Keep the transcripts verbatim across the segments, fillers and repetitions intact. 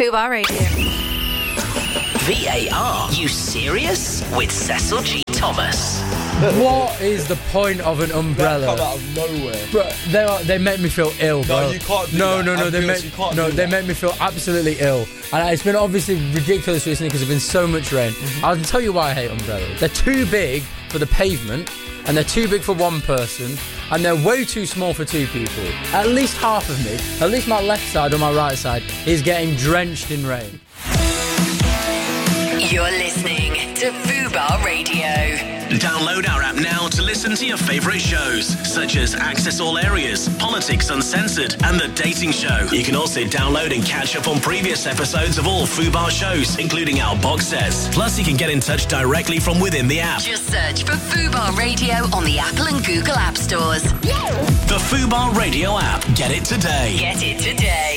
Fubar Radio. V A R, you serious? With Cecil G. Thomas. What is the point of an umbrella? That come out of nowhere. Bro, they are, they make me feel ill, bro. No, you can't do no, that. No, no, no, they Ambulance, make you can't no, do they that. make me feel absolutely ill. And it's been obviously ridiculous recently because there's been so much rain. Mm-hmm. I'll tell you why I hate umbrellas. They're too big for the pavement, and they're too big for one person, and they're way too small for two people. At least half of me, at least my left side or my right side, is getting drenched in rain. You're listening to Fubar Radio. Download our app now to listen to your favourite shows, such as Access All Areas, Politics Uncensored, and The Dating Show. You can also download and catch up on previous episodes of all Fubar shows, including our box sets. Plus, you can get in touch directly from within the app. Just search for Fubar Radio on the Apple and Google App Stores. The Fubar Radio app. Get it today. Get it today.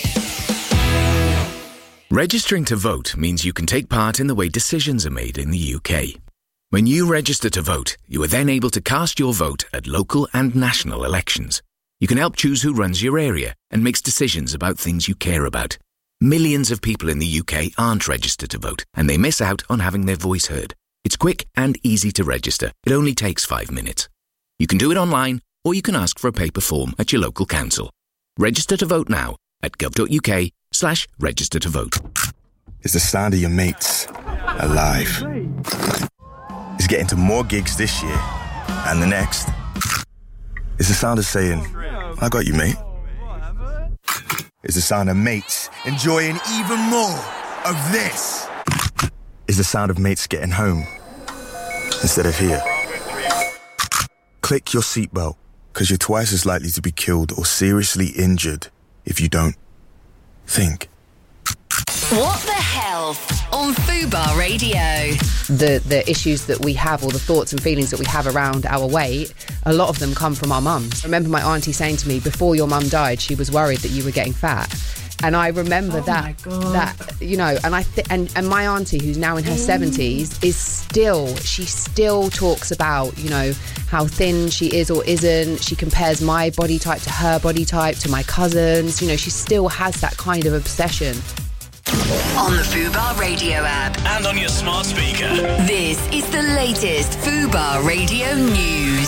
Registering to vote means you can take part in the way decisions are made in the U K. When you register to vote, you are then able to cast your vote at local and national elections. You can help choose who runs your area and makes decisions about things you care about. Millions of people in the U K aren't registered to vote, and they miss out on having their voice heard. It's quick and easy to register. It only takes five minutes. You can do it online, or you can ask for a paper form at your local council. Register to vote now at gov.uk slash register to vote. It's the sound of your mates alive. It's getting to more gigs this year and the next. It's the sound of saying, I got you, mate. It's the sound of mates enjoying even more of this. It's the sound of mates getting home instead of here. Click your seatbelt, because you're twice as likely to be killed or seriously injured if you don't think. What the health on Fubar Radio. The the issues that we have, or the thoughts and feelings that we have around our weight, a lot of them come from our mums. I remember my auntie saying to me, before your mum died, she was worried that you were getting fat. And I remember oh that, that you know, and I th- and, and my auntie, who's now in her seventies, is still, she still talks about, you know, how thin she is or isn't. She compares my body type to her body type, to my cousins. You know, she still has that kind of obsession. On the Fubar Radio app. And on your smart speaker. This is the latest Fubar Radio news.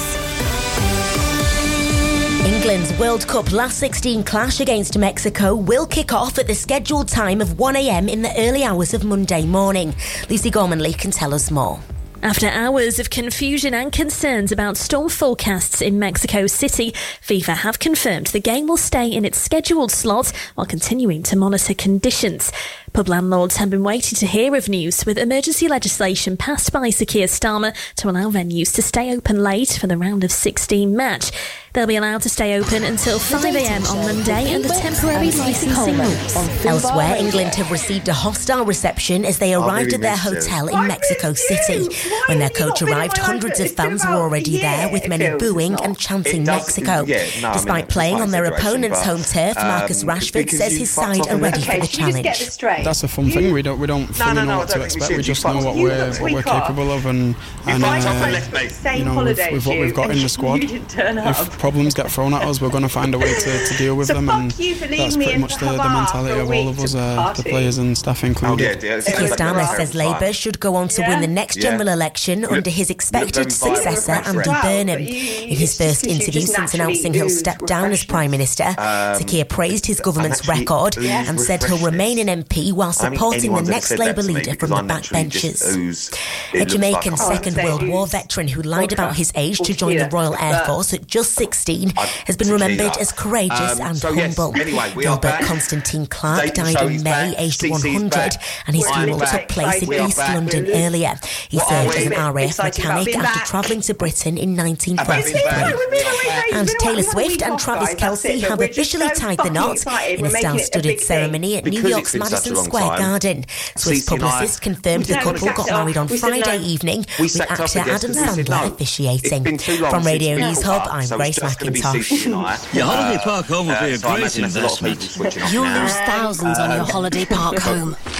England's World Cup last sixteen clash against Mexico will kick off at the scheduled time of one a.m. in the early hours of Monday morning. Lucy Gormanley can tell us more. After hours of confusion and concerns about storm forecasts in Mexico City, FIFA have confirmed the game will stay in its scheduled slot while continuing to monitor conditions. Pub landlords have been waiting to hear of news, with emergency legislation passed by Sir Keir Starmer to allow venues to stay open late for the round of sixteen match. They'll be allowed to stay open until five a.m. on Monday under temporary licensing rules. Elsewhere, England have received a hostile reception as they arrived at their hotel in Mexico City. When their coach arrived, hundreds of fans were already there, with many booing and chanting Mexico. Despite playing on their opponent's home turf, Marcus Rashford says his side are ready for the challenge. That's a fun thing. We don't we don't fully know what to expect. We just know what we're what we're capable of, and and uh, you know with, with what we've got in the squad. If problems get thrown at us, we're going to find a way to, to deal with them, and that's pretty much the, the mentality of all of us, uh, the players and staff included. Keir Starmer says Labour should go on to win the next general election under his expected successor, Andy Burnham. In his first interview since announcing he'll step down as Prime Minister, Sir Keir praised his government's record and said he'll remain an M P while supporting the next Labour leader from the backbenches. A Jamaican Second World War veteran who lied about his age to join the Royal Air Force at just sixteen has been remembered as courageous and humble. Gilbert Constantine Clark died in May, aged one hundred, and his funeral took place in East London earlier. He served as an R A F mechanic after travelling to Britain in nineteen forty-three. And Taylor Swift and Travis Kelce have officially tied the knot in a star-studded ceremony at New York's Madison Square Garden. Swift's publicist confirmed the couple got married on Friday evening, with actor Adam Sandler officiating. From Radio News Hub, I'm Grace McIntosh. Your holiday park home will be a great investment. You'll lose thousands on your holiday park home.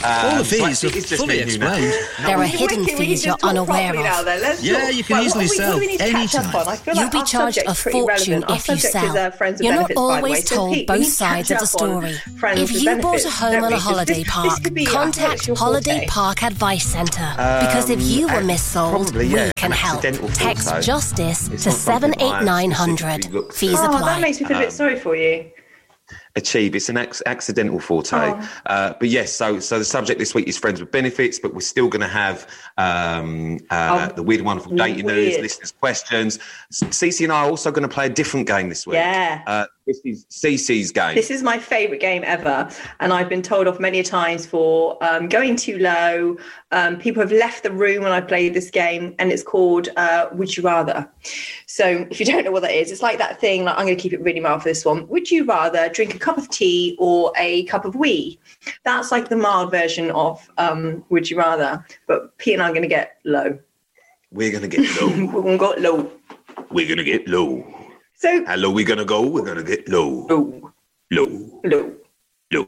Um, All the fees so are fully explained. There are hidden fees you're unaware of. Yeah, you can easily sell anytime. You'll be charged a fortune if you sell. You're not always told both sides of the story. If you bought a home on a holiday park, contact Holiday Park Advice Centre. Because if you were missold, we can help. Text JUSTICE to seven eight nine hundred. Fees apply. Oh, that makes me feel a bit sorry for you. Achieve. It's an ac- accidental forte. Oh. Uh, but yes, so so the subject this week is friends with benefits, but we're still going to have um, uh, oh, the Weird and Wonderful Dating News, listeners' questions. Cece and I are also going to play a different game this week. Yeah. Uh, this is Cece's game. This is my favourite game ever. And I've been told off many times for um, going too low. Um, people have left the room when I played this game, and it's called uh, Would You Rather? So if you don't know what that is, it's like that thing, like I'm going to keep it really mild for this one. Would you rather drink a cup of tea or a cup of wee? That's like the mild version of um, Would You Rather. But Pete and I are going to get low. We're going to get low. We're going to get low. We're going to get low. So, how low we going to go? We're going to get low. Low. Low. Low. Low.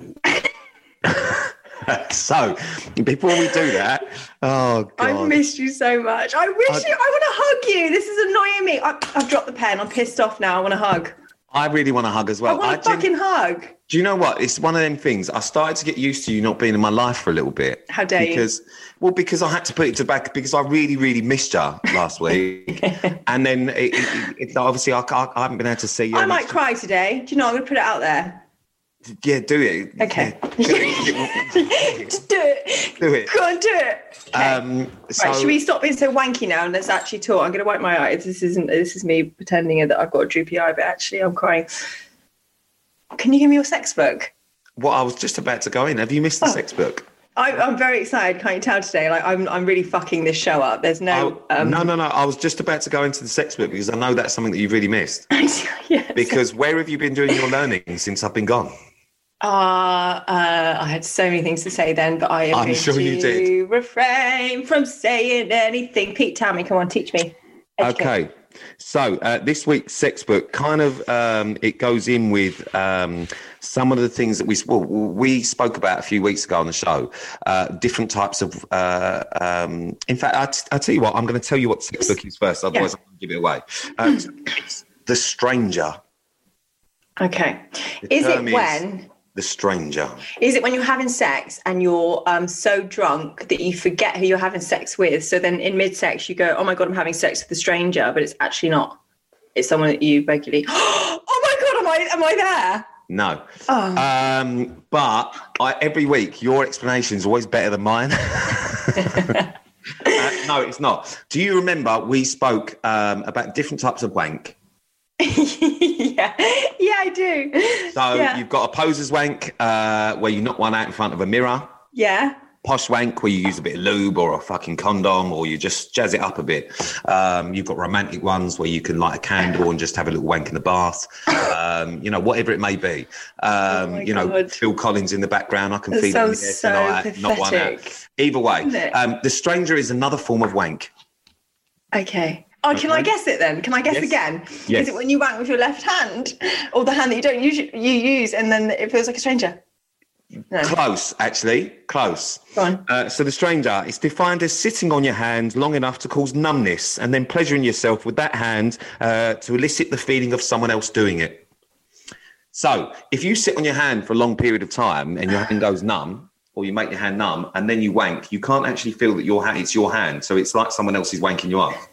So, before we do that, oh, God. I've missed you so much. I wish I, you, I want to hug you. This is annoying me. I, I've dropped the pen. I'm pissed off now. I want to hug. I really want to hug as well. I want to fucking gen- hug. Do you know what? It's one of them things. I started to get used to you not being in my life for a little bit. How dare because, you? Well, because I had to put it to back because I really, really missed you last week. And then it, it, it, obviously I, I, I haven't been able to see you. I might cry today. Do you know, I'm going to put it out there. Yeah, do it. Okay. Yeah, do it. Just do it. Do it. Go on, do it. Okay. Um, so, right, should we stop being so wanky now and let's actually talk? I'm going to wipe my eyes. This isn't. This is me pretending that I've got a droopy eye, but actually I'm crying. Can you give me your sex book? Well, I was just about to go in. Have you missed the oh. sex book? I, I'm very excited. Can't you tell today? Like I'm, I'm really fucking this show up. There's no. I, um... No, no, no. I was just about to go into the sex book because I know that's something that you've really missed. Yes. Because where have you been doing your learning since I've been gone? Uh, uh, I had so many things to say then, but I am I'm going sure to you did. refrain from saying anything. Pete, tell me. Come on, teach me. Educate. Okay. So uh, this week's sex book kind of um, it goes in with um, some of the things that we well, we spoke about a few weeks ago on the show. Uh, different types of. Uh, um, in fact, I, t- I tell you what, I'm going to tell you what the sex book is first. Otherwise, yeah. I'm going to give it away. Um, it's The Stranger. Okay. The is it is when? The Stranger. Is it when you're having sex and you're um, so drunk that you forget who you're having sex with? So then in mid-sex you go, oh my God, I'm having sex with a stranger, but it's actually not. It's someone that you regularly, oh my God, am I, am I there? No. Oh. Um, but I, every week your explanation is always better than mine. uh, no, it's not. Do you remember we spoke um, about different types of wank? yeah, yeah, I do. So yeah. You've got a poser's wank uh, where you knock one out in front of a mirror. Yeah. Posh wank where you use a bit of lube or a fucking condom or you just jazz it up a bit. Um, you've got romantic ones where you can light a candle and just have a little wank in the bath. Um, you know, whatever it may be. Um, oh you know, God. Phil Collins in the background. I can that feel it in so tonight. Not one out. Either way, um, the stranger is another form of wank. Okay. Oh, can okay. I guess it then? Can I guess yes. again? Yes. Is it when you wank with your left hand or the hand that you don't use, you use and then it feels like a stranger? No. Close, actually. Close. Go on. Uh, so the stranger is defined as sitting on your hand long enough to cause numbness and then pleasuring yourself with that hand uh, to elicit the feeling of someone else doing it. So if you sit on your hand for a long period of time and your hand goes numb, or you make your hand numb and then you wank, you can't actually feel that your hand, it's your hand. So it's like someone else is wanking you up.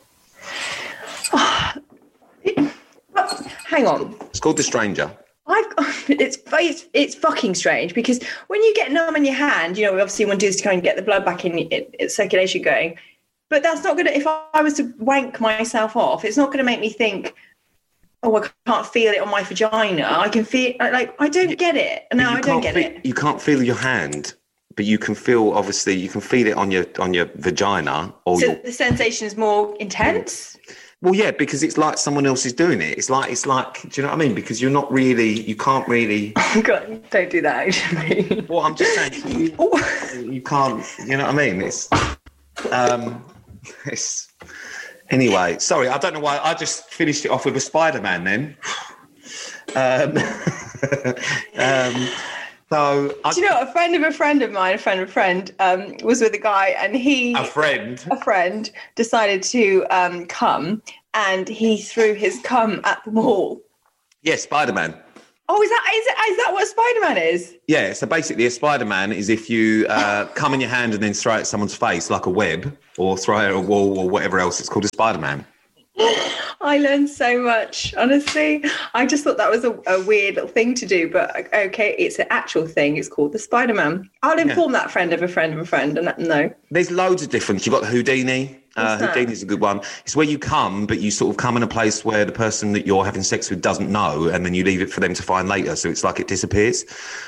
Oh, it, hang on. It's called the stranger. I've it's, it's it's fucking strange because when you get numb in your hand, you know, we obviously want to do this to kind of get the blood back in, in, in circulation going. But that's not going to, if I was to wank myself off, it's not going to make me think, oh, I can't feel it on my vagina. I can feel, like, I don't get it. No, I don't get feel, it. You can't feel your hand, but you can feel, obviously, you can feel it on your on your vagina. Or so your... the sensation is more intense? Well, yeah, because it's like someone else is doing it. It's like, it's like, do you know what I mean? Because you're not really, you can't really... Oh, God, don't do that, actually. Well, I'm just saying, you, oh. you can't, you know what I mean? It's, um, it's... Anyway, sorry, I don't know why, I just finished it off with a Spider-Man then. um, um, So, I, do you know, a friend of a friend of mine, a friend of a friend, um, was with a guy, and he a friend, a friend decided to um, come, and he threw his cum at the wall. Yeah, Spider-Man. Oh, is that is, it, is that what Spider-Man is? Yeah, so basically a Spider-Man is if you uh, come in your hand and then throw it at someone's face like a web, or throw it at a wall or whatever else. It's called a Spider-Man. I learned so much, honestly. I just thought that was a, a weird little thing to do, but okay, it's an actual thing. It's called the Spider-Man. I'll inform yeah. that friend of a friend of a friend and let them know. There's loads of different. You've got the Houdini. Uh, Houdini's a good one. It's where you come, but you sort of come in a place where the person that you're having sex with doesn't know, and then you leave it for them to find later. So it's like it disappears.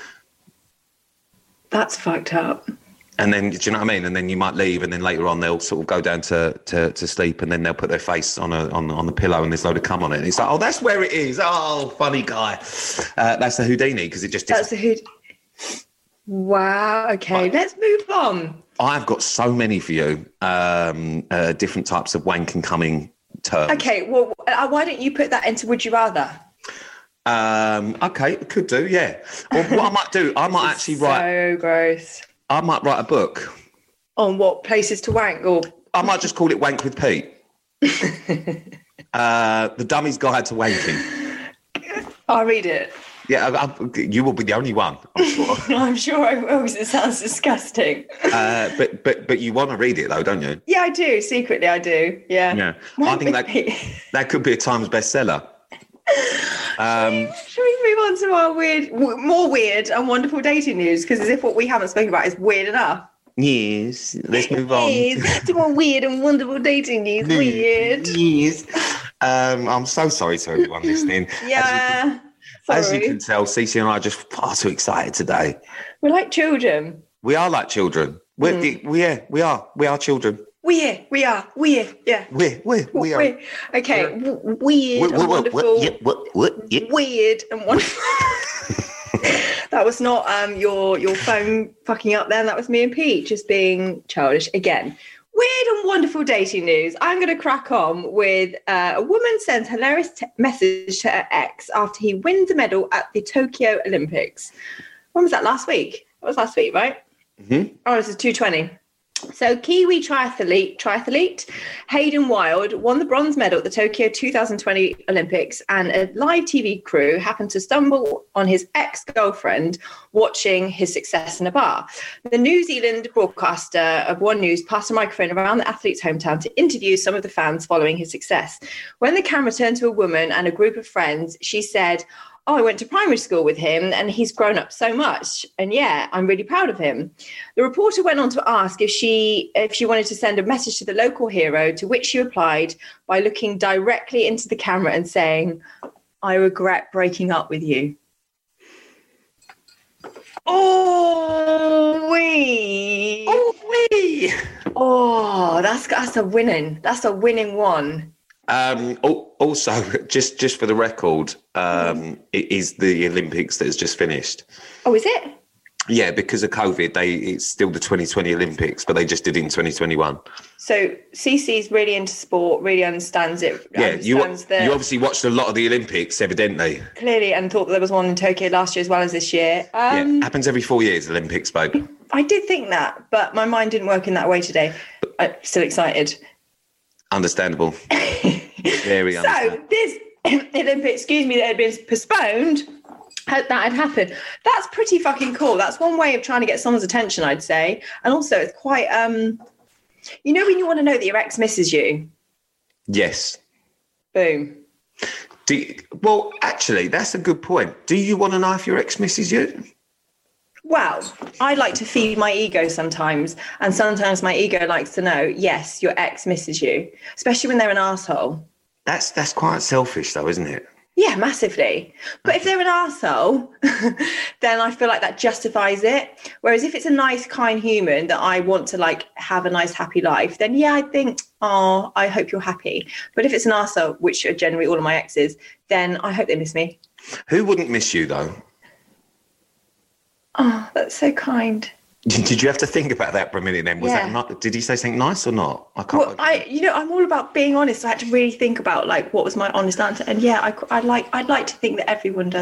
That's fucked up. And then, do you know what I mean? And then you might leave, and then later on they'll sort of go down to, to, to sleep, and then they'll put their face on a on on the pillow, and there's a load of cum on it. And it's like, oh, that's where it is. Oh, funny guy. Uh, that's the Houdini because it just. That's the Houdini. Wow. Okay, but let's move on. I've got so many for you, um, uh, different types of wank and coming terms. Okay, well, uh, why don't you put that into Would You Rather? Um, okay, could do, yeah. Or what I might do, I might actually write. So gross. I might write a book. On what places to wank, or I might just call it Wank with Pete. uh, the Dummy's Guide to Wanking. I'll read it. Yeah, I, I, you will be the only one, I'm sure. I'm sure I will, because it sounds disgusting. Uh, but but but you want to read it, though, don't you? Yeah, I do. Secretly, I do. Yeah. Yeah. I think that that could be a Times bestseller. Um, Should we move on to our weird, more weird and wonderful dating news? Because as if what we haven't spoken about is weird enough. Yes. Let's move on. Yes. To more weird and wonderful dating news. Weird. Yes. Um, I'm so sorry to everyone listening. Yeah. As you can tell, Cece and I are just far too excited today. We're like children. We are like children. We're, mm. we, yeah, we are. We are children. We're, we are, we're, yeah. We're, we're, we are. We're. Okay, w- weird and wonderful. What, what, what, yeah. Weird and wonderful. That was not um your your phone fucking up then. That was me and Pete just being childish again. Weird and wonderful dating news. I'm going to crack on with uh, a woman sends hilarious te- message to her ex after he wins a medal at the Tokyo Olympics. When was that? Last week? That was last week, right? Mm-hmm. Oh, this is two twenty. So Kiwi triathlete, triathlete Hayden Wild won the bronze medal at the Tokyo two thousand twenty Olympics, and a live T V crew happened to stumble on his ex-girlfriend watching his success in a bar. The New Zealand broadcaster of One News passed a microphone around the athlete's hometown to interview some of the fans following his success. When the camera turned to a woman and a group of friends, she said, oh, I went to primary school with him and he's grown up so much. And yeah, I'm really proud of him. The reporter went on to ask if she if she wanted to send a message to the local hero, to which she replied by looking directly into the camera and saying, I regret breaking up with you. Oh, wee. Oh, wee. Oh, that's, that's a winning. That's a winning one. Um, also, just, just for the record, um, it is the Olympics that has just finished. Oh, is it? Yeah, because of COVID, they it's still the twenty twenty Olympics, but they just did it in twenty twenty-one. So Cece's really into sport, really understands it. Yeah, understands you, the, you obviously watched a lot of the Olympics, evidently. Clearly, and thought that there was one in Tokyo last year as well as this year. Um, yeah, happens every four years, Olympics, babe. I did think that, but my mind didn't work in that way today. I'm still excited. Understandable. Very understandable. So this Olympics, excuse me, that had been postponed, had, that had happened. That's pretty fucking cool. That's one way of trying to get someone's attention, I'd say. And also, it's quite, um, you know, when you want to know that your ex misses you. Yes. Boom. Do you, well, actually, that's a good point. Do you want to know if your ex misses you? Well, I like to feed my ego sometimes, and sometimes my ego likes to know, yes, your ex misses you, especially when they're an arsehole. That's that's quite selfish, though, isn't it? Yeah, massively. But if they're an arsehole, then I feel like that justifies it. Whereas if it's a nice, kind human that I want to, like, have a nice, happy life, then, yeah, I think, oh, I hope you're happy. But if it's an arsehole, which are generally all of my exes, then I hope they miss me. Who wouldn't miss you, though? Oh, that's so kind. Did you have to think about that for a minute then? Was yeah. that not, did he say something nice or not? I can't. Well, I, you know, I'm all about being honest. So I had to really think about, like, what was my honest answer. And yeah, I, I like, I'd like to think that everyone does.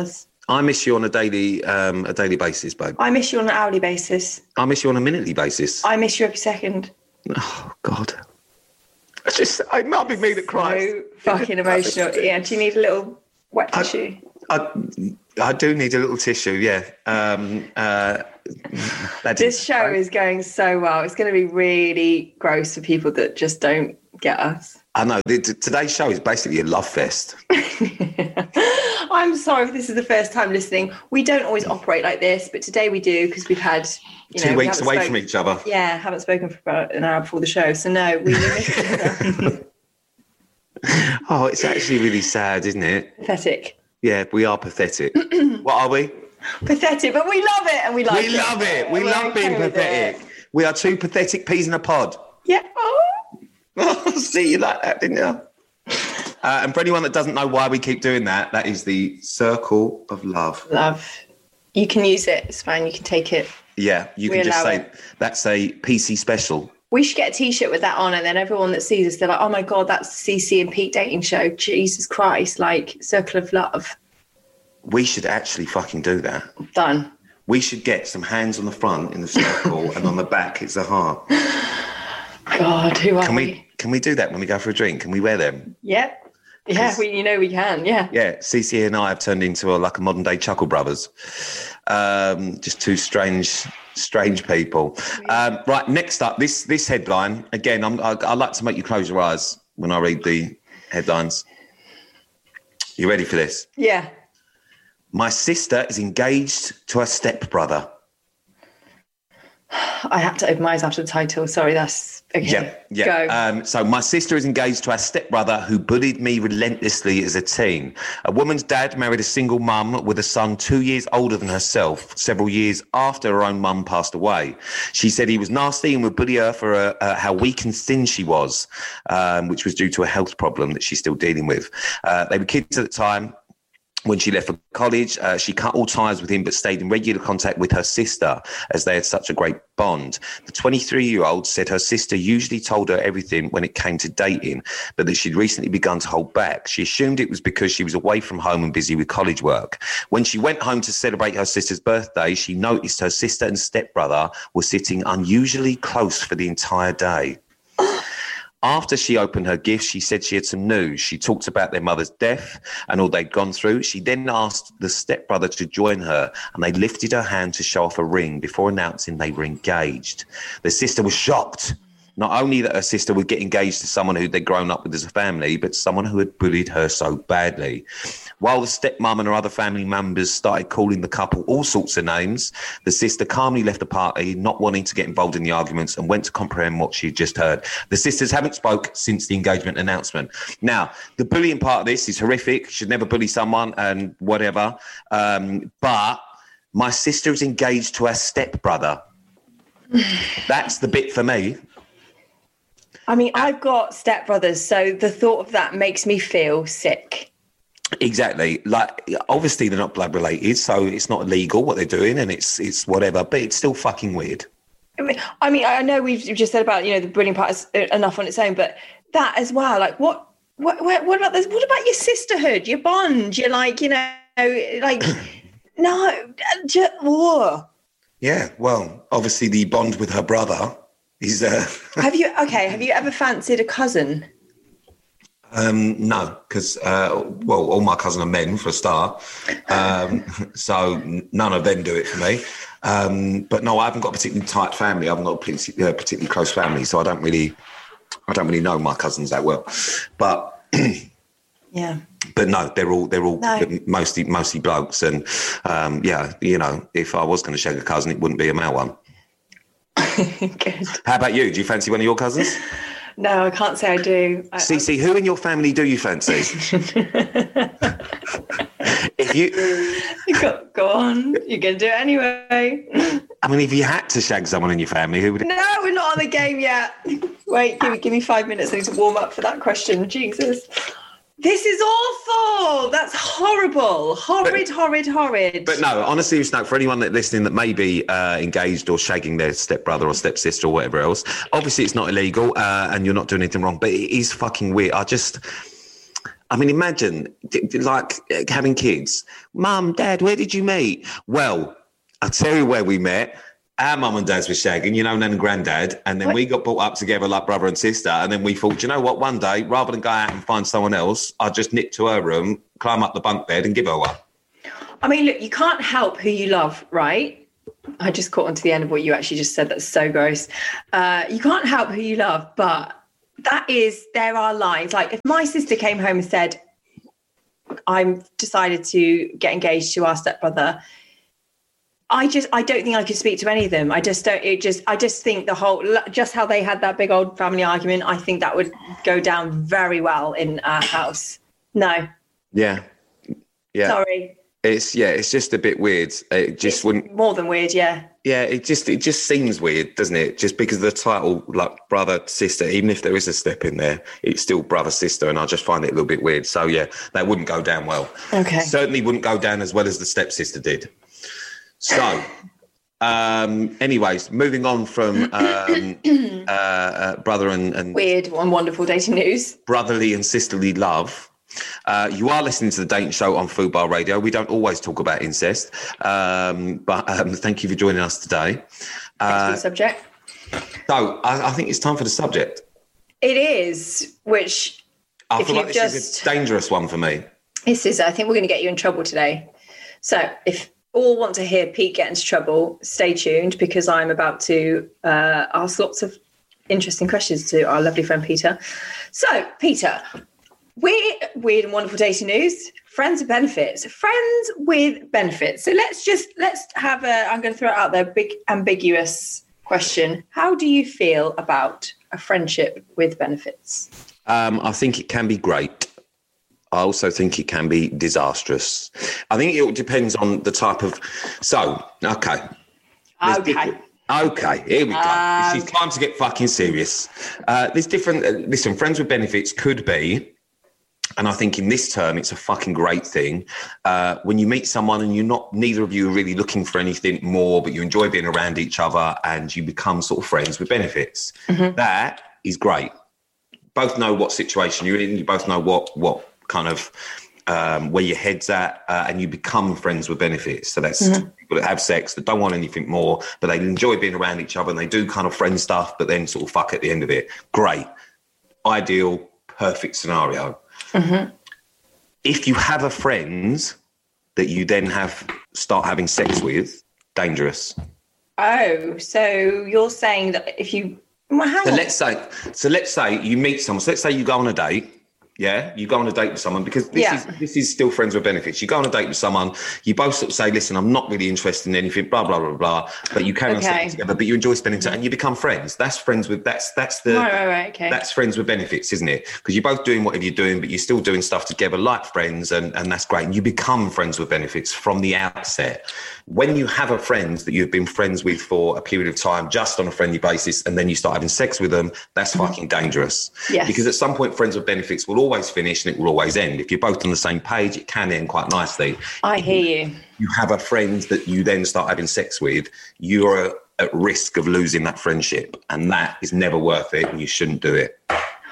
I miss you on a daily um, a daily basis, babe. I miss you on an hourly basis. I miss you on a minutely basis. I miss you every second. Oh, God. It's just, it might be me that cries. So fucking emotional. Yeah, do you need a little wet tissue? I, I, I do need a little tissue, yeah. Um, uh, this show is going so well. It's going to be really gross for people that just don't get us. I know. The, today's show is basically a love fest. I'm sorry if this is the first time listening. We don't always operate like this, but today we do because we've had you two know, weeks we away spoken, from each other. Yeah, haven't spoken for about an hour before the show, so no, we miss each other. Oh, it's actually really sad, isn't it? Pathetic. Yeah, we are pathetic. What are we? Pathetic, but we love it and we like we it. We love it. We We're love being okay pathetic. We are two pathetic peas in a pod. Yeah. Oh, see, you like that, didn't you? Uh, and for anyone that doesn't know why we keep doing that, that is the circle of love. Love. You can use it. It's fine. You can take it. Yeah, you We can just allow say it. that's a P C special. We should get a T-shirt with that on, and then everyone that sees us, they're like, "Oh my god, that's the C C and Pete dating show." Jesus Christ! Like circle of love. We should actually fucking do that. Done. We should get some hands on the front in the circle, and on the back it's a heart. God, who are Can we? we? Can we do that when we go for a drink? Can we wear them? Yep. Yeah, we, you know we can. Yeah. Yeah, C C and I have turned into a, like a modern day Chuckle Brothers. Um, just two strange, strange people. Um, right, next up, this this headline again. I'm, I, I like to make you close your eyes when I read the headlines. You ready for this? Yeah. My sister is engaged to her stepbrother. I had to open my eyes after the title. Sorry, that's okay. Yeah, yeah. Go. Um, so my sister is engaged to her stepbrother who bullied me relentlessly as a teen. A woman's dad married a single mum with a son two years older than herself, several years after her own mum passed away. She said he was nasty and would bully her for uh, uh, how weak and thin she was, um, which was due to a health problem that she's still dealing with. Uh, they were kids at the time. When she left for college, uh, she cut all ties with him but stayed in regular contact with her sister as they had such a great bond. The twenty-three-year-old said her sister usually told her everything when it came to dating, but that she'd recently begun to hold back. She assumed it was because she was away from home and busy with college work. When she went home to celebrate her sister's birthday, she noticed her sister and stepbrother were sitting unusually close for the entire day. After she opened her gift, she said she had some news. She talked about their mother's death and all they'd gone through. She then asked the stepbrother to join her, and they lifted her hand to show off a ring before announcing they were engaged. The sister was shocked. Not only that her sister would get engaged to someone who they'd grown up with as a family, but someone who had bullied her so badly. While the stepmom and her other family members started calling the couple all sorts of names, the sister calmly left the party, not wanting to get involved in the arguments, and went to comprehend what she had just heard. The sisters haven't spoke since the engagement announcement. Now, the bullying part of this is horrific. Should never bully someone and whatever. Um, but my sister is engaged to her stepbrother. That's the bit for me. I mean, I've got stepbrothers, so the thought of that makes me feel sick. Exactly. Like, obviously they're not blood related, so it's not illegal what they're doing, and it's it's whatever. But it's still fucking weird. I mean, I mean, I know we've just said about you know the bullying part is enough on its own, but that as well. Like, what what what, what about this? What about your sisterhood, your bond? You're like, you know, like no, just whoa. Yeah. Well, obviously the bond with her brother. He's, uh... have you okay? Have you ever fancied a cousin? Um, no, because uh, well, all my cousins are men for a start, um, so none of them do it for me. Um, but no, I haven't got a particularly tight family. I haven't got a particularly, uh, particularly close family, so I don't really, I don't really know my cousins that well. But yeah. But no, they're all they're all no. mostly mostly blokes, and um, yeah, you know, if I was going to shag a cousin, it wouldn't be a male one. Good. How about you? Do you fancy one of your cousins? No, I can't say I do. I, Cece, who in your family do you fancy? If you go, go on, you're going to do it anyway. I mean, if you had to shag someone in your family, who would? No, we're not on the game yet. Wait, give me, give me five minutes. I need to warm up for that question. Jesus. This is awful. That's horrible. Horrid, but, horrid, horrid. But no, on a serious note, for anyone that listening that may be uh, engaged or shagging their stepbrother or stepsister or whatever else, obviously it's not illegal uh, and you're not doing anything wrong, but it is fucking weird. I just... I mean, imagine like having kids. Mum, Dad, where did you meet? Well, I'll tell you where we met. Our mum and dads were shagging, you know, Nan and Granddad, and then what? we got brought up together like brother and sister, and then we thought, you know what, one day, rather than go out and find someone else, I'll just nip to her room, climb up the bunk bed and give her one. I mean, look, you can't help who you love, right? I just caught on to the end of what you actually just said. That's so gross. Uh, you can't help who you love, but that is, there are lines. Like if my sister came home and said, I'm decided to get engaged to our stepbrother, I just, I don't think I could speak to any of them. I just don't, it just, I just think the whole, just how they had that big old family argument, I think that would go down very well in our house. No. Yeah. Yeah. Sorry. It's, yeah, it's just a bit weird. It just it's wouldn't. More than weird, yeah. Yeah, it just, it just seems weird, doesn't it? Just because of the title, like brother, sister, even if there is a step in there, it's still brother, sister. And I just find it a little bit weird. So yeah, that wouldn't go down well. Okay. Certainly wouldn't go down as well as the stepsister did. So, um, anyways, moving on from um, uh, uh, brother and, and weird and wonderful dating news, brotherly and sisterly love. Uh, you are listening to the Dating Show on Fubar Radio. We don't always talk about incest, um, but um, thank you for joining us today. Uh, Next subject. So, I, I think it's time for the subject. It is, which I if feel like this just, is a dangerous one for me. This is. I think we're going to get you in trouble today. So, if all want to hear Pete get into trouble, stay tuned because I'm about to uh, ask lots of interesting questions to our lovely friend Peter. So, Peter, weird, weird and wonderful dating news. Friends with benefits. Friends with benefits. So let's just let's have a. I'm going to throw it out there. Big ambiguous question. How do you feel about a friendship with benefits? Um, I think it can be great. I also think it can be disastrous. I think it depends on the type of... So, okay. Okay. Okay, here we go. Um, It's time to get fucking serious. Uh, there's different... Uh, listen, friends with benefits could be, and I think in this term, it's a fucking great thing, uh, when you meet someone and you're not... Neither of you are really looking for anything more, but you enjoy being around each other and you become sort of friends with benefits. Mm-hmm. That is great. Both know what situation you're in. You both know what... what kind of um, where your head's at, uh, and you become friends with benefits. So that's mm-hmm. people that have sex that don't want anything more, but they enjoy being around each other and they do kind of friend stuff, but then sort of fuck at the end of it. Great. Ideal, perfect scenario. Mm-hmm. If you have a friend that you then have start having sex with, dangerous. Oh, so you're saying that if you... Well, hang so on. let's say, so let's say you meet someone. So let's say you go on a date. Yeah, you go on a date with someone because this yeah. is this is still friends with benefits. You go on a date with someone, you both sort of say, listen, I'm not really interested in anything, blah, blah, blah, blah. But you carry okay. on staying together, but you enjoy spending time and you become friends. That's friends with that's that's the right, right, right, okay. that's friends with benefits, isn't it? Because you're both doing whatever you're doing, but you're still doing stuff together like friends, and, and that's great. And you become friends with benefits from the outset. When you have a friend that you've been friends with for a period of time, just on a friendly basis, and then you start having sex with them, that's mm-hmm. fucking dangerous. Yes. Because at some point, friends with benefits will always finish and it will always end. If you're both on the same page, it can end quite nicely. I hear you. You have a friend that you then start having sex with, you're at risk of losing that friendship, and that is never worth it, and you shouldn't do it.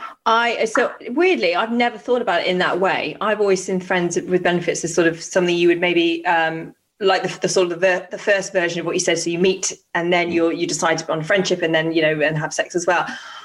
I so weirdly, I've never thought about it in that way. I've always seen friends with benefits as sort of something you would maybe um, like the, the sort of the, the first version of what you said. So you meet and then you you decide on friendship and then, you know, and have sex as well.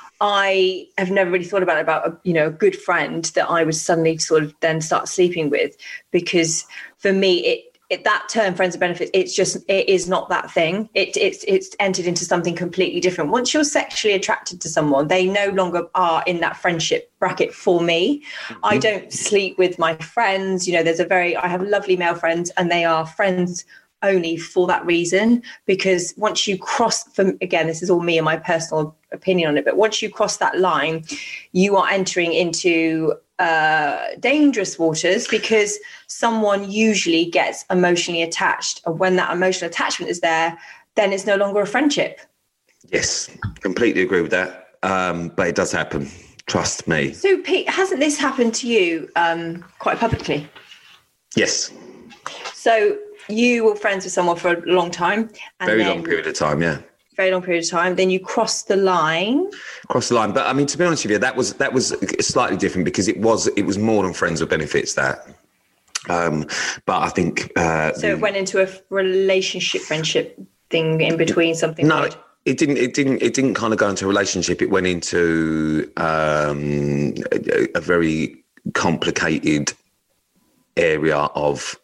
I have never really thought about about a, you know, a good friend that I would suddenly sort of then start sleeping with, because for me it. It, that term, friends with benefits, it's just, it is not that thing. It, it's it's entered into something completely different. Once you're sexually attracted to someone, they no longer are in that friendship bracket for me. Mm-hmm. I don't sleep with my friends. You know, there's a very, I have lovely male friends and they are friends only for that reason, because once you cross, from again, this is all me and my personal opinion on it, but once you cross that line, you are entering into uh, dangerous waters, because someone usually gets emotionally attached. And when that emotional attachment is there, then it's no longer a friendship. Yes, completely agree with that. Um, but it does happen. Trust me. So, Pete, hasn't this happened to you um, quite publicly? Yes. So you were friends with someone for a long time. And Very then, long period of time, yeah. very long period of time. Then you crossed the line. Cross the line. But I mean, to be honest with you, that was that was slightly different because it was it was more than friends with benefits that. Um, but I think uh, so. It went into a relationship, friendship thing in between something. No, weird. it didn't. It didn't. It didn't kind of go into a relationship. It went into um, a, a very complicated area of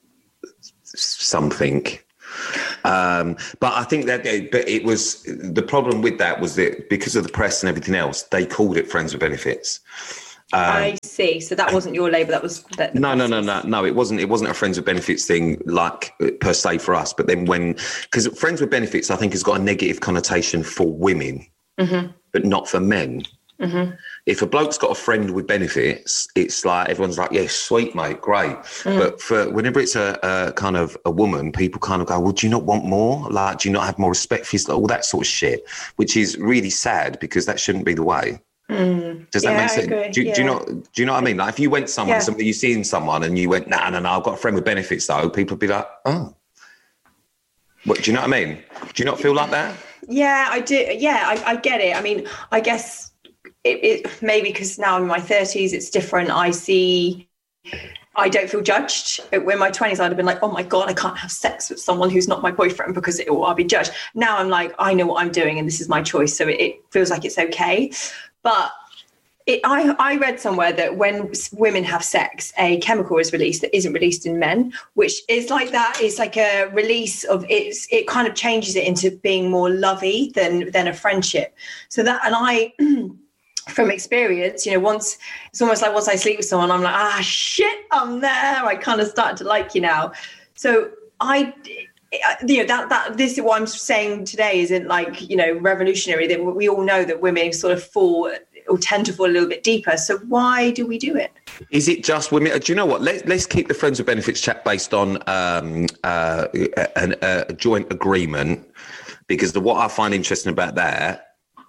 something. Um, but I think that, but it was the problem with that was that because of the press and everything else, they called it friends with benefits. Um, I see. So that wasn't your label. That was that. No, no, no, no, no. It wasn't. It wasn't a friends with benefits thing, like per se for us. But then when, because friends with benefits, I think has got a negative connotation for women, mm-hmm. but not for men. Mm-hmm. If a bloke's got a friend with benefits, it's like everyone's like, "Yeah, sweet mate, great." Mm. But for whenever it's a, a kind of a woman, people kind of go, "Well, do you not want more? Like, do you not have more respect for yourself?" All that sort of shit, which is really sad because that shouldn't be the way. Mm. Does that yeah, make sense? Do, yeah. do you not? Do you know what I mean? Like if you went someone, yeah. somebody you see in someone, and you went, "Nah, no, no, I've got a friend with benefits," though, people would be like, "Oh, what?" Do you know what I mean? Do you not feel like that? Yeah, I do. Yeah, I, I get it. I mean, I guess. It, it maybe because now I'm in my thirties, it's different. I see, I don't feel judged. In my twenties, I'd have been like, oh my God, I can't have sex with someone who's not my boyfriend because it, or I'll be judged. Now I'm like, I know what I'm doing and this is my choice. So it, it feels like it's okay. But it, I, I read somewhere that when women have sex, a chemical is released that isn't released in men, which is like that. It's like a release of it's, it kind of changes it into being more lovey than, than a friendship. So that, and I, from experience, you know, once it's almost like once I sleep with someone, I'm like, ah, shit, I'm there. I kind of start to like you now. So I, you know, that, that, this is what I'm saying today isn't like, you know, revolutionary, that we all know that women sort of fall or tend to fall a little bit deeper. So why do we do it? Is it just women? Do you know what? Let's, let's keep the Friends with Benefits chat based on um, uh, an, a joint agreement, because the, what I find interesting about that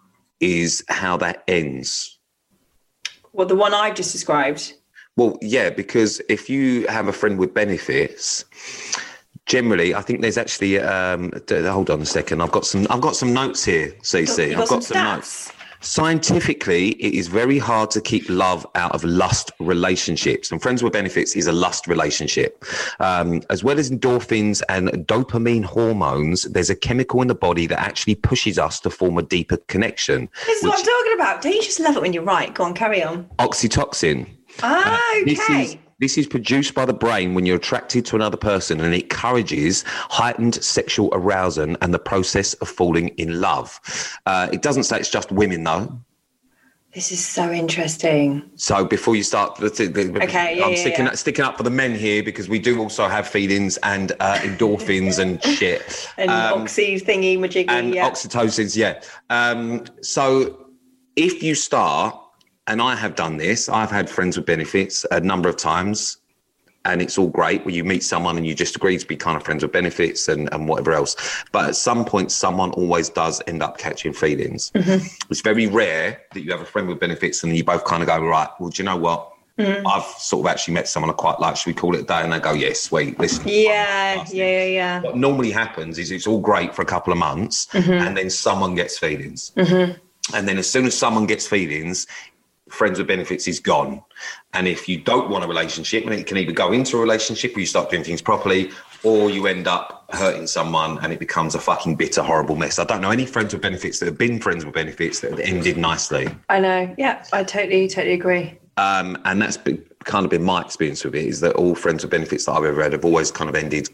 is how that ends. Well, the one I've just described. Well, yeah, because if you have a friend with benefits, generally, I think there's actually. Um, hold on a second. I've got some. I've got some notes here, Cece. You've got I've got some, some stats. notes. Scientifically, it is very hard to keep love out of lust relationships. And Friends with Benefits is a lust relationship. Um, as well as endorphins and dopamine hormones, there's a chemical in the body that actually pushes us to form a deeper connection. This is what I'm talking about. Don't you just love it when you're right? Go on, carry on. Oxytocin. Ah, okay. Uh, this is, This is produced by the brain when you're attracted to another person, and it encourages heightened sexual arousal and the process of falling in love. Uh, it doesn't say it's just women, though. This is so interesting. So before you start, okay, yeah, I'm yeah, sticking, yeah. sticking up for the men here because we do also have feelings and uh, endorphins and shit. And um, oxy thingy, majiggy, and yeah. oxytocins, yeah. Um, so if you start... And I have done this. I've had Friends with Benefits a number of times, and it's all great where you meet someone and you just agree to be kind of friends with benefits and, and whatever else. But at some point, someone always does end up catching feelings. Mm-hmm. It's very rare that you have a friend with benefits and you both kind of go, right, well, do you know what? Mm. I've sort of actually met someone I quite like. Should we call it a day? And they go, yes, sweet. Listen. Yeah, yeah, yeah, yeah. What normally happens is it's all great for a couple of months, mm-hmm. and then someone gets feelings. Mm-hmm. And then as soon as someone gets feelings, Friends with Benefits is gone. And if you don't want a relationship, then it can either go into a relationship where you start doing things properly, or you end up hurting someone and it becomes a fucking bitter, horrible mess. I don't know any Friends with Benefits that have been Friends with Benefits that have ended nicely. I know. Yeah, I totally, totally agree. Um, and that's been, kind of been my experience with it, is that all Friends with Benefits that I've ever had have always kind of ended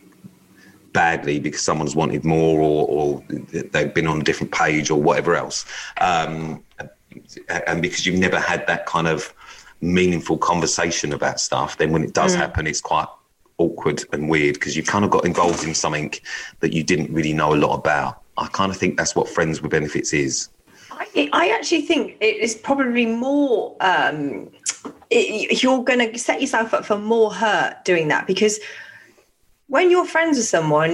badly because someone's wanted more, or, or they've been on a different page or whatever else. Um, and because you've never had that kind of meaningful conversation about stuff, then when it does mm. happen, it's quite awkward and weird because you kind of got involved in something that you didn't really know a lot about. I kind of think that's what Friends with Benefits is. I, I actually think it is probably more, um, it, you're going to set yourself up for more hurt doing that, because when you're friends with someone,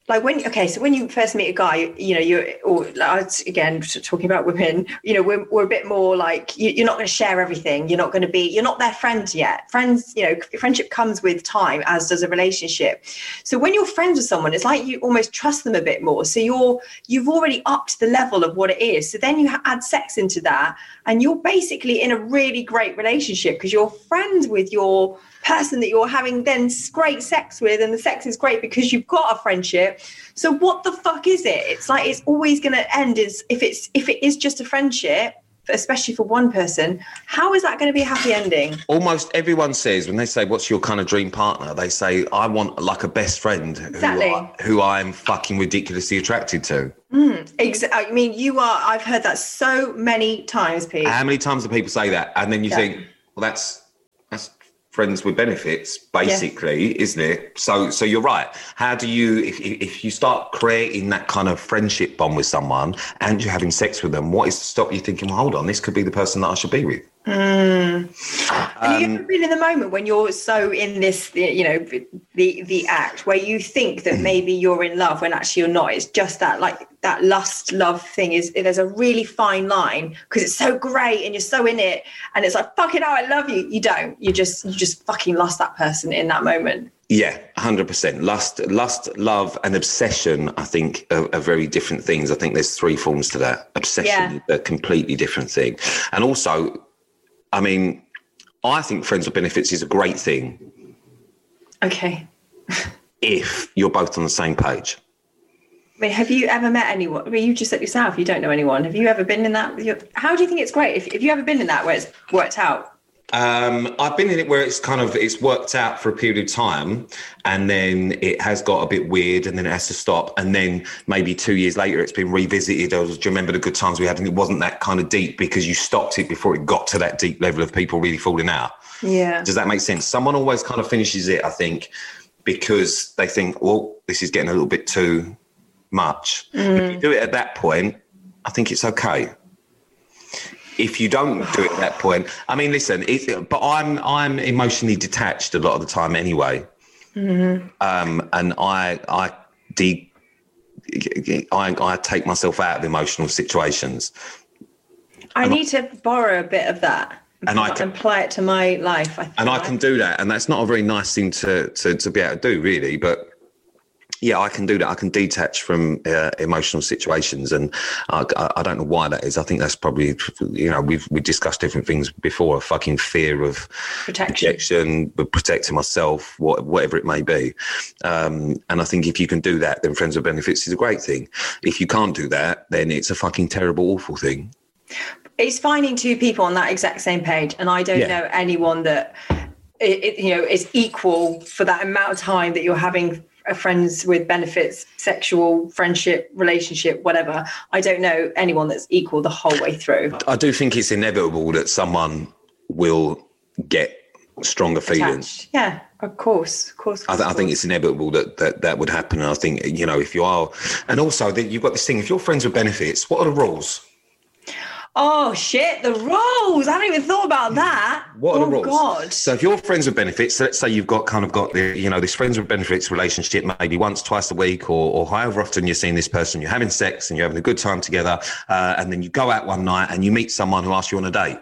like when, okay, so when you first meet a guy, you know, you're, or again, talking about women, you know, we're, we're a bit more like, you, you're not going to share everything. You're not going to be, you're not their friend yet. Friends, you know, friendship comes with time, as does a relationship. So when you're friends with someone, it's like you almost trust them a bit more. So you're, you've already upped the level of what it is. So then you add sex into that, and you're basically in a really great relationship because you're friends with your person that you're having then great sex with, and the sex is great because you've got a friendship. So what the fuck is it? It's like it's always going to end is if it's if it is just a friendship, especially for one person, how is that going to be a happy ending? Almost everyone says when they say what's your kind of dream partner, they say I want like a best friend exactly. who, I, who I'm fucking ridiculously attracted to. Mm, exa- I mean, you are. I've heard that so many times, Pete. How many times do people say that? And then you yeah. think, well, that's that's. friends with benefits, basically, yeah. isn't it? So, so you're right. How do you, if if you start creating that kind of friendship bond with someone and you're having sex with them, what is to stop you thinking, well, hold on, this could be the person that I should be with? Mm. Um, have you ever been in the moment when you're so in this, you know, the the act where you think that maybe you're in love when actually you're not? It's just that, like, that lust love thing is, there's a really fine line because it's so great and you're so in it and it's like, fucking hell, I love you. You don't. You just, you just fucking lost that person in that moment. Yeah, one hundred percent. Lust, lust, love and obsession, I think, are, are very different things. I think there's three forms to that. Obsession, yeah. a completely different thing. And also, I mean, I think friends with benefits is a great thing. Okay. If you're both on the same page. I mean, have you ever met anyone? I mean, you just said yourself, you don't know anyone. Have you ever been in that? How do you think it's great? If, if you ever been in that where it's worked out? Um, I've been in it where it's kind of, it's worked out for a period of time and then it has got a bit weird and then it has to stop. And then maybe two years later, it's been revisited. Or, do you remember the good times we had? And it wasn't that kind of deep because you stopped it before it got to that deep level of people really falling out. Yeah. Does that make sense? Someone always kind of finishes it, I think, because they think, well, this is getting a little bit too much. Mm. If you do it at that point, I think it's okay. If you don't do it at that point, I mean, listen, it, but I'm I'm emotionally detached a lot of the time anyway. Mm-hmm. Um, and I I, de- I I take myself out of emotional situations. I and need I, to borrow a bit of that and, and I can apply it to my life. I and like. I can do that, and that's not a very nice thing to to to be able to do, really, but. Yeah, I can do that. I can detach from uh, emotional situations, and I, I don't know why that is. I think that's probably, you know, we've we discussed different things before. A fucking fear of protection, protection protecting myself, what, whatever it may be. Um, and I think if you can do that, then friends with benefits is a great thing. If you can't do that, then it's a fucking terrible, awful thing. It's finding two people on that exact same page, and I don't yeah. know anyone that it, it, you know is equal for that amount of time that you're having. Friends with benefits, sexual friendship, relationship, whatever. I don't know anyone that's equal the whole way through. I do think it's inevitable that someone will get stronger feelings. Attached. Yeah, of course, of course. Of course I, th- I think it's inevitable that, that that would happen. And I think, you know, if you are, and also that you've got this thing, if you're friends with benefits, what are the rules? Oh, shit, the rules. I haven't even thought about that. What are oh, the rules? God. So if you're friends with benefits, so let's say you've got kind of got the, you know, this friends with benefits relationship maybe once, twice a week or, or however often you're seeing this person, you're having sex and you're having a good time together, uh, and then you go out one night and you meet someone who asks you on a date.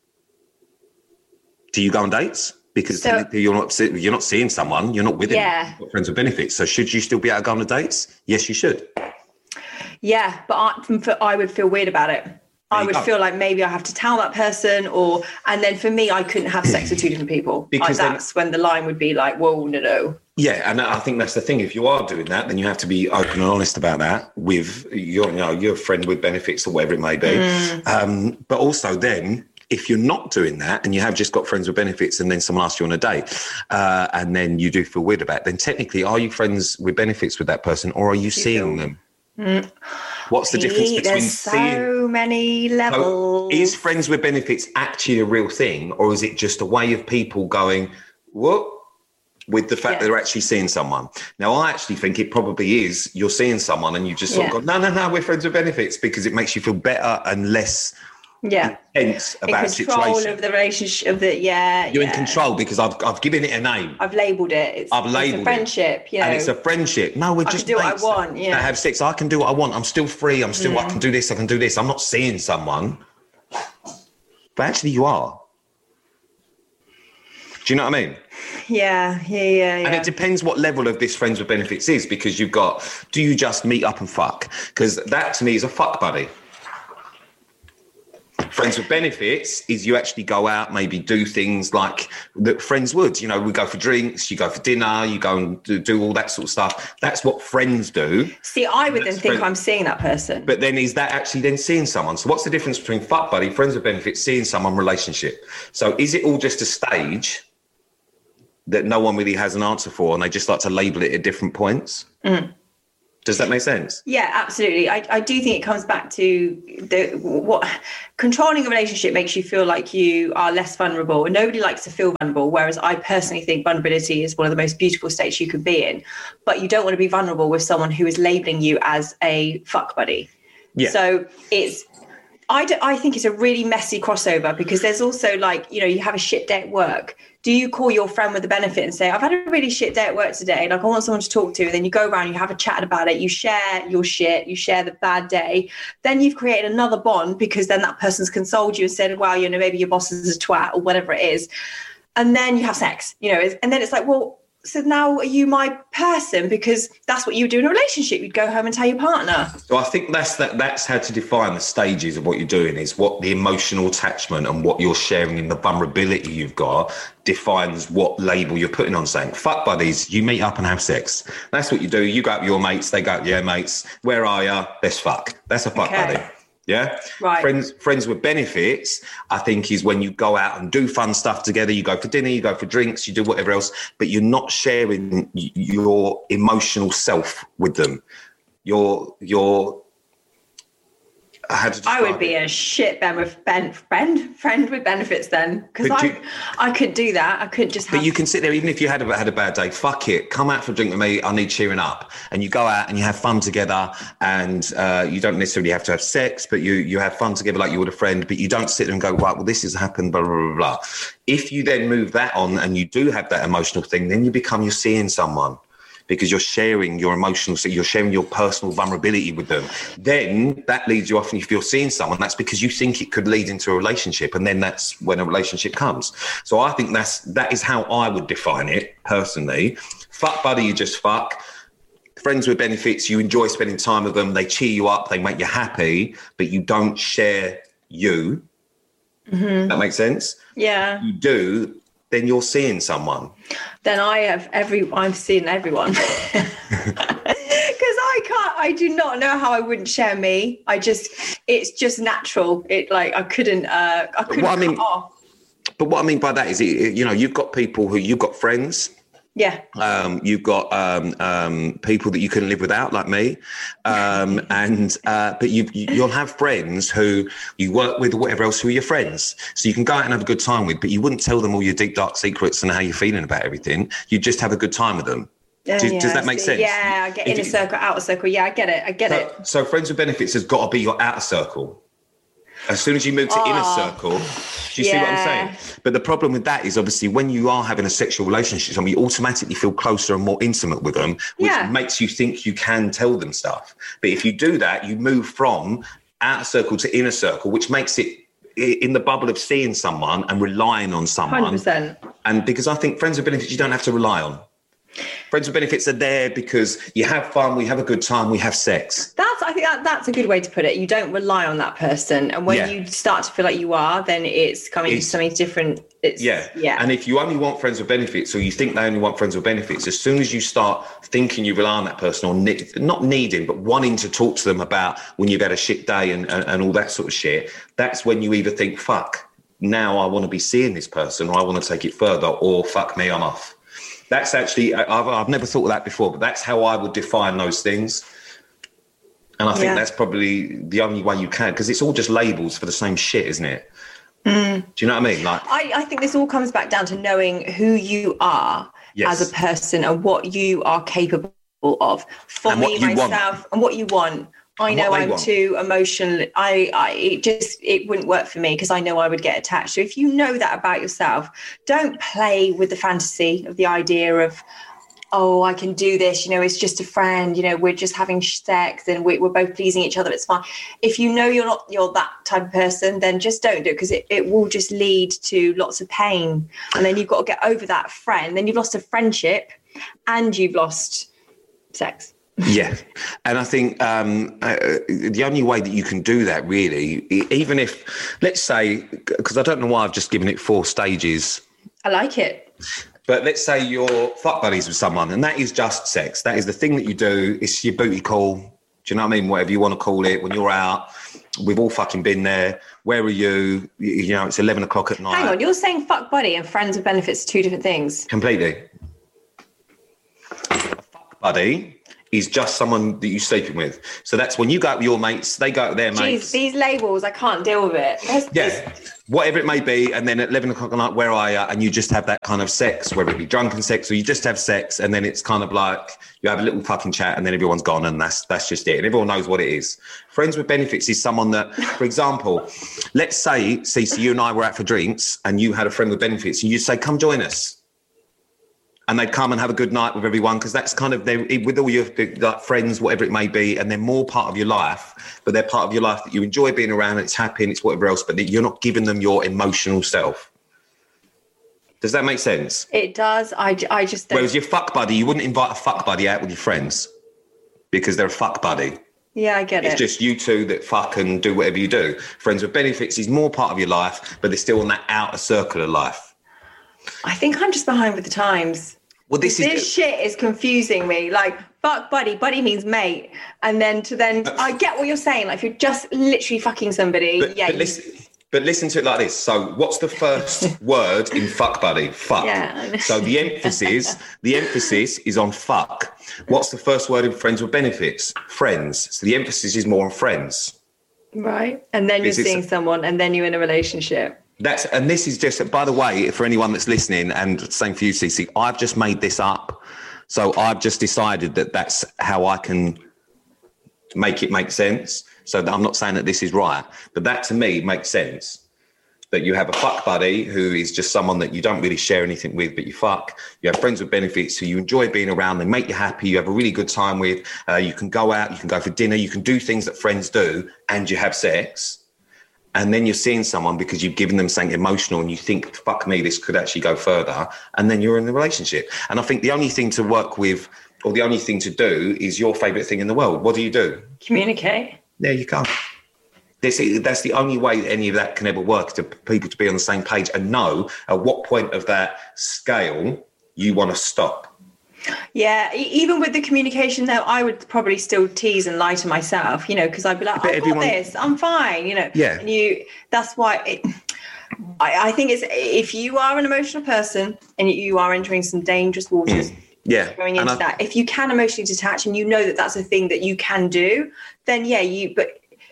Do you go on dates? Because so, you're not you're not seeing someone, you're not with yeah. him, friends with benefits. So should you still be able to go on the dates? Yes, you should. Yeah, but I, I would feel weird about it. I would feel like maybe I have to tell that person, or and then for me, I couldn't have sex with two different people. Because like that's then, when the line would be like, whoa, no, no. Yeah, and I think that's the thing. If you are doing that, then you have to be open and honest about that with your, you know, your friend with benefits or whatever it may be. Mm. Um, but also then, if you're not doing that and you have just got friends with benefits and then someone asks you on a date uh, and then you do feel weird about it, then technically, are you friends with benefits with that person or are you, you seeing feel- them? Mm. What's the difference between There's so seeing... many levels. So is friends with benefits actually a real thing, or is it just a way of people going, what? With the fact yeah. that they're actually seeing someone? Now, I actually think it probably is. You're seeing someone and you just sort yeah. of go, no, no, no, we're friends with benefits because it makes you feel better and less Yeah. intense about in control a situation. of the relationship. Of the yeah. You're yeah. in control because I've I've given it a name. I've labelled it. It's, I've labelled it's a friendship. it, you know, and it's a friendship. No, we're I just can do mates what I want. Yeah. that have sex. I can do what I want. I'm still free. I'm still. Mm. I can do this. I can do this. I'm not seeing someone, but actually, you are. Do you know what I mean? Yeah, yeah, yeah, yeah. And it depends what level of this friends with benefits is, because you've got, do you just meet up and fuck? Because that to me is a fuck buddy. Friends with benefits is you actually go out, maybe do things like that friends would. You know, we go for drinks, you go for dinner, you go and do, do all that sort of stuff. That's what friends do. See, I would That's then think friend- I'm seeing that person. But then is that actually then seeing someone? So what's the difference between fuck buddy, friends with benefits, seeing someone, relationship? So is it all just a stage that no one really has an answer for, and they just like to label it at different points? Mm. Does that make sense? Yeah, absolutely. I, I do think it comes back to the what controlling a relationship makes you feel like you are less vulnerable, and nobody likes to feel vulnerable. Whereas I personally think vulnerability is one of the most beautiful states you could be in, but you don't want to be vulnerable with someone who is labeling you as a fuck buddy. Yeah. So it's, I, do, I think it's a really messy crossover, because there's also like, you know, you have a shit day at work. Do you call your friend with a benefit and say, I've had a really shit day at work today, like I want someone to talk to? And then you go around, you have a chat about it, you share your shit, you share the bad day. Then you've created another bond, because then that person's consoled you and said, well, you know, maybe your boss is a twat or whatever it is. And then you have sex, you know, and then it's like, well, so now are you my person? Because that's what you would do in a relationship. You'd go home and tell your partner. So I think that's that. That's how to define the stages of what you're doing, is what the emotional attachment and what you're sharing and the vulnerability you've got defines what label you're putting on saying. Fuck buddies, you meet up and have sex. That's what you do. You go out with your mates, they go out with your mates. Where are you? Let's fuck. That's a fuck Okay. buddy. Yeah. Right. Friends, friends with benefits, I think, is when you go out and do fun stuff together. You go for dinner, you go for drinks, you do whatever else, but you're not sharing y- your emotional self with them. You're, you're, I had to I would describe be it. a shit ben with ben friend friend with benefits then, because But I you- I could do that. I couldn't just have. But you can sit there, even if you had a, had a bad day, fuck it, come out for a drink with me, I need cheering up. And you go out and you have fun together, and uh, you don't necessarily have to have sex, but you you have fun together like you would a friend, but you don't sit there and go, right, well, this has happened, blah, blah, blah, blah. If you then move that on and you do have that emotional thing, then you become, you're seeing someone, because you're sharing your emotional, so you're sharing your personal vulnerability with them. Then that leads you off, and if you're seeing someone, that's because you think it could lead into a relationship, and then that's when a relationship comes. So I think that's that is how I would define it personally. Fuck buddy, you just fuck. Friends with benefits, you enjoy spending time with them. They cheer you up, they make you happy, but you don't share you. Mhm. That makes sense? Yeah. You do, then you're seeing someone. Then I have every. I'm seeing everyone. Because I can't. I do not know how I wouldn't share me. I just. It's just natural. It like I couldn't. Uh, I couldn't what I cut mean- off. But what I mean by that is, it, you know, you've got people who, you've got friends, Yeah. um, you've got um, um, people that you can live without, like me, um, and uh, but you, you'll have friends who you work with or whatever else who are your friends. So you can go out and have a good time with, but you wouldn't tell them all your deep, dark secrets and how you're feeling about everything. You just have a good time with them. Oh, does, yeah, does that I make see. sense? Yeah, I get If inner you- circle, outer circle. Yeah, I get it. I get it. So, so friends with benefits has got to be your outer circle. As soon as you move to inner Oh, circle, do you see what I'm yeah. saying? But the problem with that is obviously when you are having a sexual relationship, I mean, you automatically feel closer and more intimate with them, which Yeah. makes you think you can tell them stuff. But if you do that, you move from outer circle to inner circle, which makes it i- in the bubble of seeing someone and relying on one someone. hundred percent. And because I think friends with benefits, you don't have to rely on. Friends with benefits are there because you have fun, we have a good time, we have sex. That's, I think that, that's a good way to put it. You don't rely on that person. And when Yeah. you start to feel like you are, then it's coming to It's- something different. It's, Yeah. Yeah. And if you only want friends with benefits, or you think they only want friends with benefits, as soon as you start thinking you rely on that person, or ne- not needing, but wanting to talk to them about when you've had a shit day and, and, and all that sort of shit, that's when you either think, fuck, now I want to be seeing this person, or I want to take it further, or fuck me, I'm off. That's actually, I've, I've never thought of that before, but that's how I would define those things. And I think Yeah. that's probably the only way you can, because it's all just labels for the same shit, isn't it? Mm. Do you know what I mean? Like, I, I think this all comes back down to knowing who you are Yes. as a person and what you are capable of. For And me, what you want. myself, and what you want. I know I'm want. too emotional. I, I, it just, it wouldn't work for me because I know I would get attached. So if you know that about yourself, don't play with the fantasy of the idea of, oh, I can do this. You know, it's just a friend. You know, we're just having sex and we, we're both pleasing each other. It's fine. If you know you're not, you're that type of person, then just don't do it because it, it will just lead to lots of pain. And then you've got to get over that friend. Then you've lost a friendship and you've lost sex. Yeah. And I think um, uh, the only way that you can do that really, even if, let's say, because I don't know why I've just given it four stages. I like it. But let's say you're fuck buddies with someone and that is just sex. That is the thing that you do. It's your booty call. Do you know what I mean? Whatever you want to call it. When you're out, we've all fucking been there. Where are you? You know, it's eleven o'clock at night. Hang on, you're saying fuck buddy and friends with benefits are two different things. Completely. A fuck buddy is just someone that you're sleeping with. So that's when you go out with your mates, they go out with their Jeez, mates. These labels, I can't deal with it. Let's yeah, just... whatever it may be. And then at eleven o'clock at night, where are you? And you just have that kind of sex, whether it be drunken sex or you just have sex. And then it's kind of like you have a little fucking chat and then everyone's gone and that's that's just it. And everyone knows what it is. Friends with benefits is someone that, for example, let's say, Cece, you and I were out for drinks and you had a friend with benefits and you say, come join us. And they'd come and have a good night with everyone because that's kind of, they with all your like, friends, whatever it may be, and they're more part of your life, but they're part of your life that you enjoy being around and it's happy and it's whatever else, but you're not giving them your emotional self. Does that make sense? It does. I, I just don't. Whereas your fuck buddy, you wouldn't invite a fuck buddy out with your friends because they're a fuck buddy. Yeah, I get it's it. It's just you two that fuck and do whatever you do. Friends with benefits is more part of your life, but they're still on that outer circle of life. I think I'm just behind with the times. Well, this, this is shit is confusing me. Like, fuck buddy, buddy means mate. And then to then, uh, I get what you're saying. Like, if you're just literally fucking somebody, but, yeah. But, you, listen, but listen to it like this. So what's the first word in fuck buddy? Fuck. Yeah. So the emphasis, the emphasis is on fuck. What's the first word in friends with benefits? Friends. So the emphasis is more on friends. Right. And then you're it's, seeing someone and then you're in a relationship. That's and this is just, by the way, for anyone that's listening, and same for you, Cece, I've just made this up. So I've just decided that that's how I can make it make sense. So that I'm not saying that this is right, but that to me makes sense. That you have a fuck buddy who is just someone that you don't really share anything with, but you fuck. You have friends with benefits who you enjoy being around. They make you happy. You have a really good time with. Uh, you can go out. You can go for dinner. You can do things that friends do, and you have sex. And then you're seeing someone because you've given them something emotional and you think, fuck me, this could actually go further. And then you're in the relationship. And I think the only thing to work with or the only thing to do is your favourite thing in the world. What do you do? Communicate. There you go. This, that's the only way that any of that can ever work, to people to be on the same page and know at what point of that scale you want to stop. Yeah, even with the communication though, I would probably still tease and lie to myself, you know, because I'd be like, I've everyone... got this, I'm fine, you know. Yeah. And you, that's why it, I, I think it's, if you are an emotional person and you are entering some dangerous waters, mm. yeah, going into I... that, if you can emotionally detach and you know that that's a thing that you can do, then yeah, you, but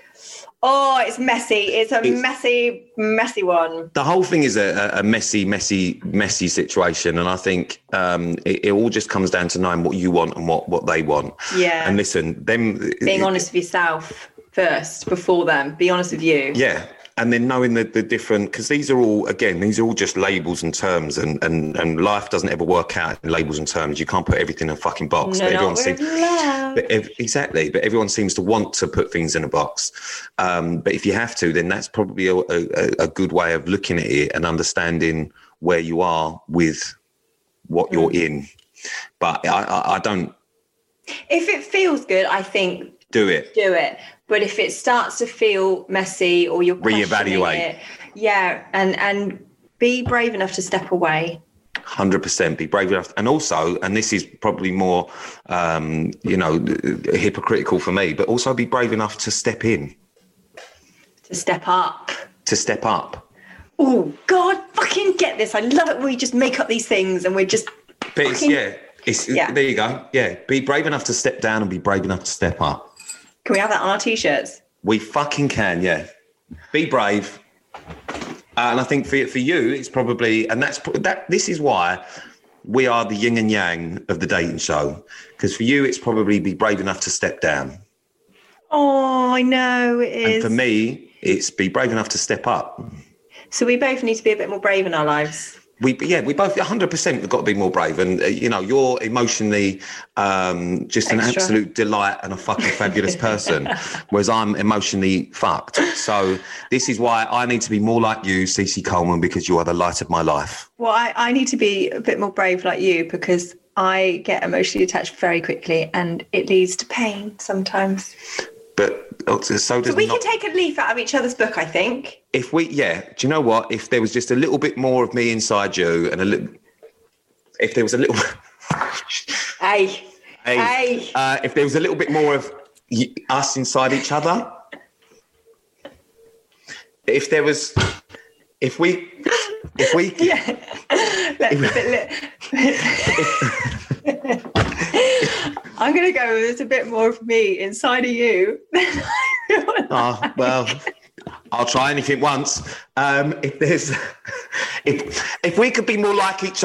oh, it's messy. It's a it's, messy, messy one. The whole thing is a, a messy, messy, messy situation. And I think um, it, it all just comes down to knowing what you want and what, what they want. Yeah. And listen, them... Being it, honest with yourself first, before them. Be honest with you. Yeah. And then knowing the, the different... Because these are all, again, these are all just labels and terms. And, and, and life doesn't ever work out in labels and terms. You can't put everything in a fucking box. No, but everyone not seems, with love. But ev- exactly. But everyone seems to want to put things in a box. Um, but if you have to, then that's probably a, a, a good way of looking at it and understanding where you are with what you're mm. in. But I, I, I don't... If it feels good, I think... Do it. Do it. But if it starts to feel messy or you're reevaluate it, yeah, and and be brave enough to step away. one hundred percent be brave enough. And also, and this is probably more, um, you know, hypocritical for me, but also be brave enough to step in. To step up. To step up. Oh, God, fucking get this. I love it when we just make up these things and we're just... But it's, yeah, it's, yeah, there you go. Yeah, be brave enough to step down and be brave enough to step up. Can we have that on our T-shirts? We fucking can, yeah. Be brave. Uh, and I think for for you, it's probably, and that's that. This is why we are the yin and yang of the dating show. Because for you, it's probably be brave enough to step down. Oh, I know it is. And for me, it's be brave enough to step up. So we both need to be a bit more brave in our lives. We, yeah, we both one hundred percent have got to be more brave. And, uh, you know, you're emotionally um, just Extra. an absolute delight and a fucking fabulous person, whereas I'm emotionally fucked. So this is why I need to be more like you, Cece Coleman, because you are the light of my life. Well, I, I need to be a bit more brave like you because I get emotionally attached very quickly and it leads to pain sometimes. But so does so we not, can take a leaf out of each other's book, I think. If we, yeah, do you know what? If there was just a little bit more of me inside you, and a little, if there was a little, hey, hey, hey. Uh, if there was a little bit more of us inside each other, if there was, if we, if we, yeah, let's if, a bit lit. I'm going to go with there's a bit more of me inside of you. Oh, well, I'll try anything once. Um, if there's, if if we could be more like each